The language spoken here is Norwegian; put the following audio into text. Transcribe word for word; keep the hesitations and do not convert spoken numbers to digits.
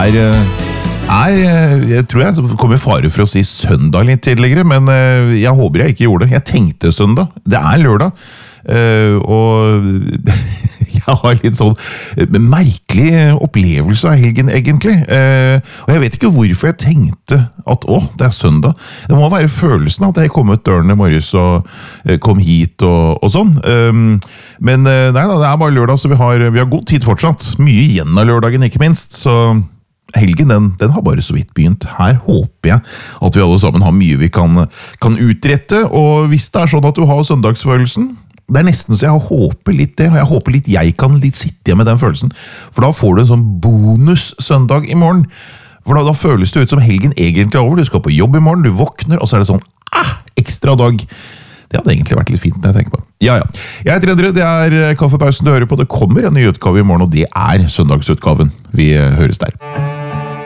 er... Nei, jeg tror jeg kom i fare for å si søndag litt tidligere, men jeg håper jeg ikke gjorde det. Jeg tenkte søndag. Det er lørdag. Og jeg har litt sånn merkelig opplevelse av helgen, egentlig. Og jeg vet ikke hvorfor jeg tenkte at å, det er søndag. Det må være følelsen at jeg kom ut døren i morges og kom hit og, og sånn. Men nei da, det er bare lørdag, så vi har, vi har god tid fortsatt. Mye igjen av lørdagen, ikke minst, så... Helgen, den, den har bare så vidt begynt. Her håper jeg at vi alle sammen har mye vi kan, kan utrette, og hvis det er sånn at du har søndagsfølelsen, det er nesten så jeg håper litt det, og jeg håper litt jeg kan litt sitte igjen med den følelsen, for da får du en sånn bonus søndag i morgen, for da, da føles det ut som helgen egentlig er over, du skal på jobb i morgen, du våkner, og så er det sånn, ah, ekstra dag. Det hadde egentlig vært litt fint når jeg tenker på. Ja, ja. Jeg heter Endre, det er Kaffepausen du hører på, det kommer en ny utgave i morgen, og det er søndagsutgaven. Vi høres der.